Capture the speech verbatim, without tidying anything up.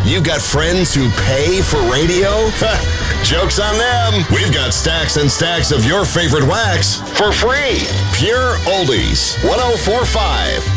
You've got friends who pay for radio? Joke's on them. We've got stacks and stacks of your favorite wax for free. Pure Oldies, one oh four point five